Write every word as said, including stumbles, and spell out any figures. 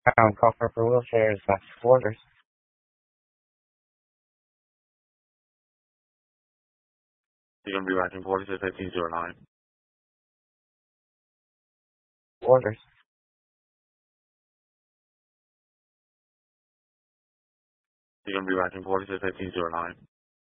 Ground cover for wheelchairs, that's orders. You're going to be watching forty-six fifteen zero nine. Orders. You're going to be watching forty-six fifteen zero nine.